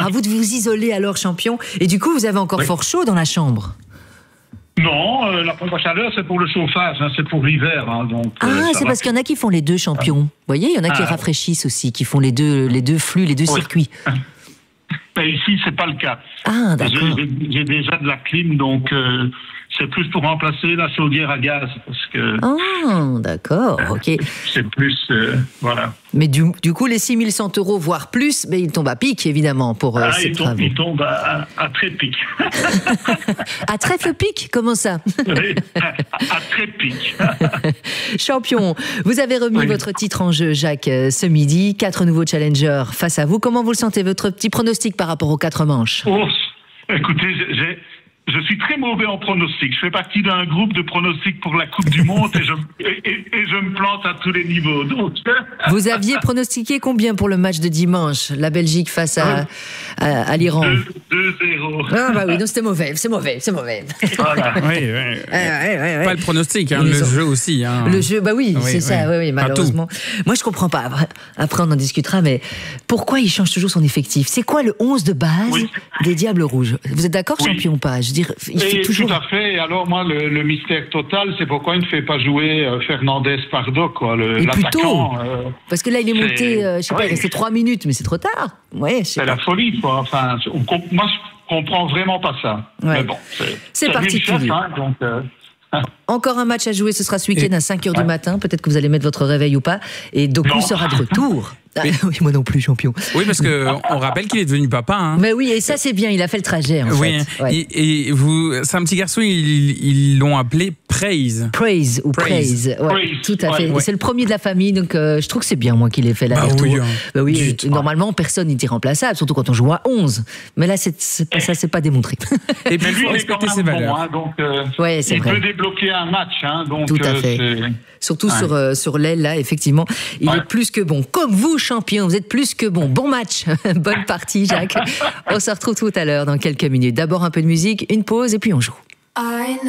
À vous de vous isoler alors, champion. Et du coup, vous avez encore fort chaud dans la chambre. Non, la pompe à chaleur, c'est pour le chauffage, hein, c'est pour l'hiver. Hein, donc, c'est parce qu'il y en a qui font les deux, champion. Vous voyez, il y en a qui rafraîchissent aussi, qui font les deux flux, les deux circuits. Mais ici, c'est pas le cas. Ah, d'accord. J'ai déjà de la clim, donc c'est plus pour remplacer la chaudière à gaz. Parce que ah, d'accord, ok. C'est plus, voilà. Mais du coup, les 6 100 €, voire plus, mais ils tombent à pic, évidemment, pour ces travaux. Ils tombent à très pic. À trèfle pic? Comment ça? Oui, à très pic. Champion, vous avez remis votre titre en jeu, Jacques, ce midi. 4 nouveaux challengers face à vous. Comment vous le sentez, votre petit pronostic par rapport aux 4 manches? Écoutez, je suis très mauvais en pronostic. Je fais partie d'un groupe de pronostics pour la Coupe du Monde et je me plante à tous les niveaux. Donc... Vous aviez pronostiqué combien pour le match de dimanche? La Belgique face à l'Iran? 2-0. Ah bah oui, donc c'était mauvais, c'est mauvais. Voilà. Pas le pronostic, hein, le jeu aussi. Hein. Le jeu, bah oui, c'est ça, oui, malheureusement. Moi, je comprends pas. Après, on en discutera, mais pourquoi il change toujours son effectif? C'est quoi le 11 de base des Diables Rouges? Vous êtes d'accord, champion, ou pas? Il fait toujours... Tout à fait. Et alors, moi, le mystère total, c'est pourquoi il ne fait pas jouer Fernandez Pardo, quoi, l'attaquant. Parce que là, il est monté, je sais pas, il restait 3 minutes, mais c'est trop tard. Ouais, c'est la folie, quoi. Enfin, moi, je comprends vraiment pas ça. Ouais. Mais bon, c'est particulier. Hein, donc, encore un match à jouer, ce sera ce week-end à 5h du matin. Peut-être que vous allez mettre votre réveil ou pas. Et Doku sera de retour. Oui, moi non plus, champion. Oui, parce qu'on rappelle qu'il est devenu papa. Hein. Mais oui, et ça c'est bien, il a fait le trajet en fait. Ouais. Et vous, c'est un petit garçon, ils l'ont appelé Praise. Praise. Ouais, tout à fait. C'est le premier de la famille, donc je trouve que c'est bien, moi, qu'il ait fait l'aller-retour. Normalement, personne n'est irremplaçable, surtout quand on joue à 11. Mais là, ça, c'est pas démontré. Et puis, lui, il est quand même bon, hein, donc il peut débloquer un match. Hein, donc, tout à fait. Surtout sur l'aile, là, effectivement. Il est plus que bon. Comme vous, champion, vous êtes plus que bon. Bon match. Bonne partie, Jacques. On se retrouve tout à l'heure dans quelques minutes. D'abord un peu de musique, une pause et puis on joue.